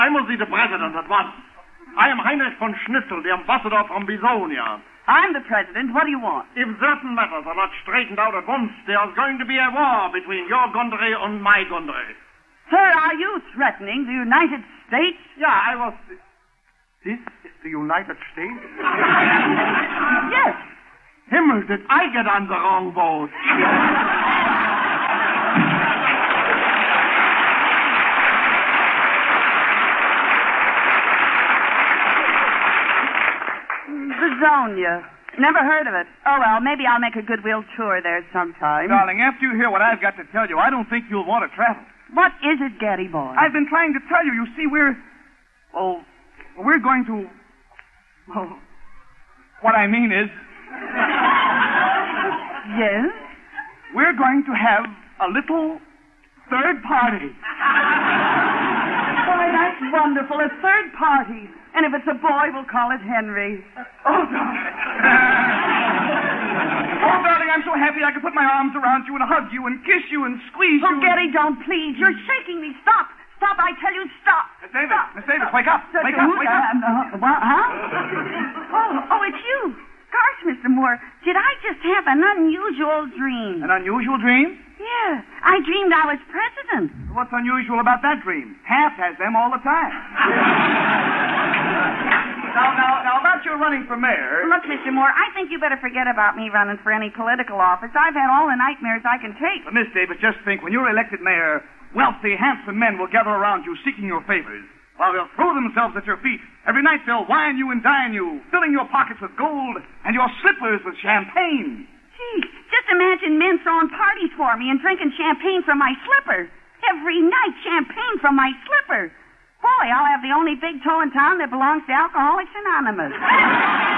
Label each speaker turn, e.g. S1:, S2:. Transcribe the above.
S1: I must see the president at once. I am Heinrich von Schnitzel, the ambassador from Bisonia.
S2: I'm the president. What do you want?
S1: If certain matters are not straightened out at once, there's going to be a war between your country and my country.
S2: Sir, are you threatening the United States?
S1: Yeah, I was... This is the United States?
S2: Yes.
S1: Himmel, did I get on the wrong boat?
S2: Bisonia. Never heard of it. Oh, well, maybe I'll make a goodwill tour there sometime.
S3: Darling, after you hear what I've got to tell you, I don't think you'll want to travel.
S2: What is it, Gaddy boy?
S3: I've been trying to tell you. You see, we're going to... Well, what I mean is...
S2: Yes?
S3: We're going to have a little third party.
S2: Why, that's wonderful. A third party. And if it's a boy, we'll call it Henry.
S3: Oh, darling. Oh, darling, I'm so happy I could put my arms around you and hug you and kiss you and squeeze you.
S2: Oh, Gaddy, don't, please. You're shaking me. Stop. Stop, I tell you, stop.
S3: Miss Davis,
S2: stop.
S3: Miss Davis, wake up. Wake up, wake up.
S2: What, huh? Oh, it's you. Gosh, Mr. Moore, did I just have an unusual dream?
S3: An unusual dream?
S2: Yeah, I dreamed I was president.
S3: What's unusual about that dream? Taft has them all the time. Now, about your running for mayor...
S2: Look, Mr. Moore, I think you better forget about me running for any political office. I've had all the nightmares I can take.
S3: But, Miss Davis, just think, when you're elected mayor, wealthy, handsome men will gather around you seeking your favors, while they'll throw themselves at your feet. Every night they'll wine you and dine you, filling your pockets with gold and your slippers with champagne.
S2: Gee, just imagine men throwing parties for me and drinking champagne from my slipper. Every night, champagne from my slipper. Boy, I'll have the only big toe in town that belongs to Alcoholics Anonymous.